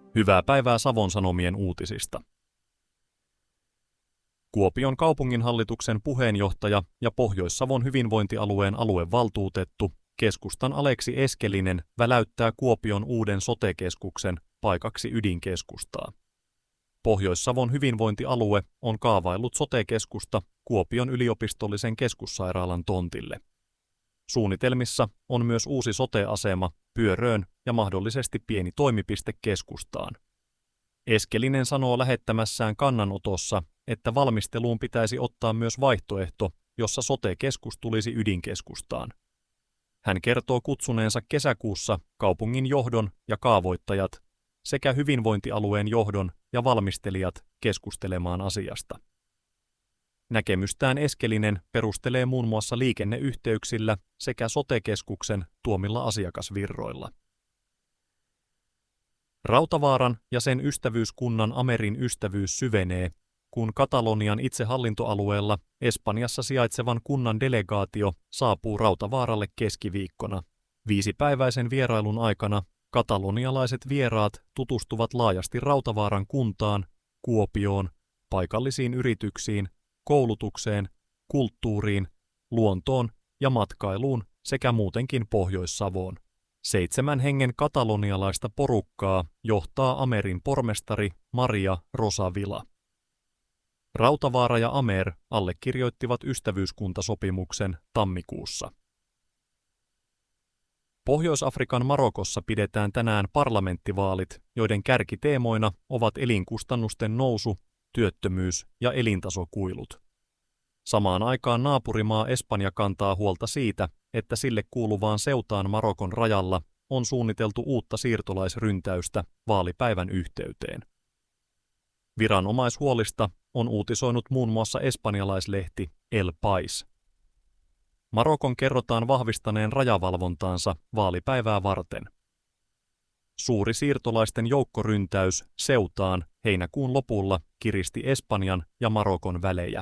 Hyvää päivää Savon Sanomien uutisista. Kuopion kaupunginhallituksen puheenjohtaja ja Pohjois-Savon hyvinvointialueen aluevaltuutettu keskustan Aleksi Eskelinen väläyttää Kuopion uuden sote-keskuksen paikaksi ydinkeskustaa. Pohjois-Savon hyvinvointialue on kaavaillut sote-keskusta Kuopion yliopistollisen keskussairaalan tontille. Suunnitelmissa on myös uusi sote-asema Pyöröön ja mahdollisesti pieni toimipiste keskustaan. Eskelinen sanoo lähettämässään kannanotossa, että valmisteluun pitäisi ottaa myös vaihtoehto, jossa sote-keskus tulisi ydinkeskustaan. Hän kertoo kutsuneensa kesäkuussa kaupungin johdon ja kaavoittajat sekä hyvinvointialueen johdon ja valmistelijat keskustelemaan asiasta. Näkemystään Eskelinen perustelee muun muassa liikenneyhteyksillä sekä sote-keskuksen tuomilla asiakasvirroilla. Rautavaaran ja sen ystävyyskunnan Amerin ystävyys syvenee, kun Katalonian itsehallintoalueella Espanjassa sijaitsevan kunnan delegaatio saapuu Rautavaaralle keskiviikkona. 5-päiväisen vierailun aikana katalonialaiset vieraat tutustuvat laajasti Rautavaaran kuntaan, Kuopioon, paikallisiin yrityksiin, koulutukseen, kulttuuriin, luontoon ja matkailuun sekä muutenkin Pohjois-Savoon. 7 hengen katalonialaista porukkaa johtaa Amerin pormestari Maria Rosa Vila. Rautavaara ja Amer allekirjoittivat ystävyyskuntasopimuksen tammikuussa. Pohjois-Afrikan Marokossa pidetään tänään parlamenttivaalit, joiden kärkiteemoina ovat elinkustannusten nousu, työttömyys ja elintasokuilut. Samaan aikaan naapurimaa Espanja kantaa huolta siitä, että sille kuuluvaan seutaan Marokon rajalla on suunniteltu uutta siirtolaisryntäystä vaalipäivän yhteyteen. Viranomaishuolista on uutisoinut muun muassa espanjalaislehti El País. Marokon kerrotaan vahvistaneen rajavalvontaansa vaalipäivää varten. Suuri siirtolaisten joukkoryntäys Seutaan heinäkuun lopulla kiristi Espanjan ja Marokon välejä.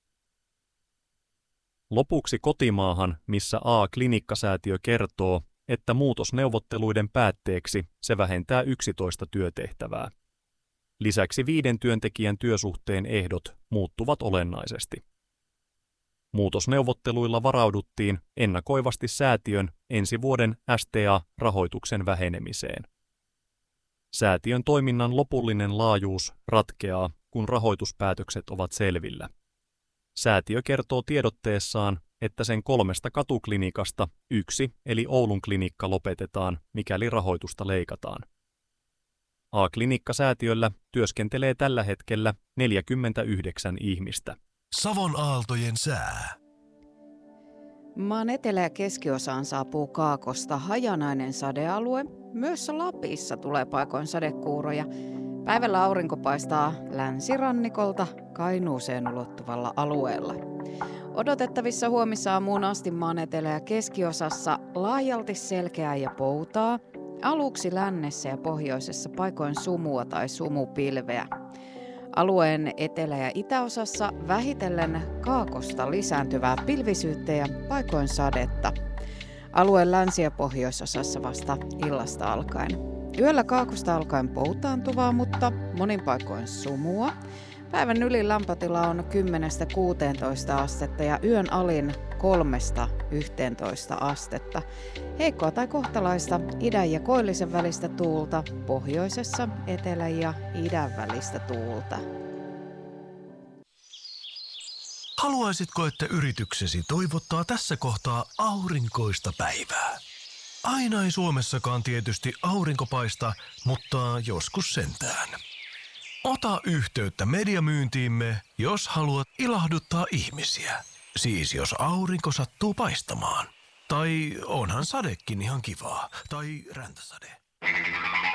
Lopuksi kotimaahan, missä A-klinikkasäätiö kertoo, että muutosneuvotteluiden päätteeksi se vähentää 11 työtehtävää. Lisäksi 5 työntekijän työsuhteen ehdot muuttuvat olennaisesti. Muutosneuvotteluilla varauduttiin ennakoivasti säätiön ensi vuoden STA-rahoituksen vähenemiseen. Säätiön toiminnan lopullinen laajuus ratkeaa, kun rahoituspäätökset ovat selvillä. Säätiö kertoo tiedotteessaan, että sen 3 katuklinikasta 1 eli Oulun klinikka lopetetaan, mikäli rahoitusta leikataan. A-klinikkasäätiöllä työskentelee tällä hetkellä 49 ihmistä. Savon aaltojen sää. Maan etelä- ja keskiosaan saapuu kaakosta hajanainen sadealue. Myös Lapissa tulee paikoin sadekuuroja. Päivällä aurinko paistaa länsirannikolta Kainuuseen ulottuvalla alueella. Odotettavissa huomisaamuun asti maan etelä- ja keskiosassa laajalti selkeää ja poutaa. Aluksi lännessä ja pohjoisessa paikoin sumua tai sumupilveä. Alueen etelä- ja itäosassa vähitellen kaakosta lisääntyvää pilvisyyttä ja paikoin sadetta. Alueen länsi- ja pohjoisosassa vasta illasta alkaen. Yöllä kaakosta alkaen poutaantuvaa, mutta monin paikoin sumua. Päivän ylin lämpötila on 10–16 astetta ja yön alin 3–11 astetta. Heikkoa tai kohtalaista idän ja koillisen välistä tuulta, pohjoisessa etelän ja idän välistä tuulta. Haluaisitko, että yrityksesi toivottaa tässä kohtaa aurinkoista päivää? Aina ei Suomessakaan tietysti aurinko paista, mutta joskus sentään. Ota yhteyttä mediamyyntiimme, jos haluat ilahduttaa ihmisiä. Siis jos aurinko sattuu paistamaan. Tai onhan sadekin ihan kivaa. Tai räntäsade.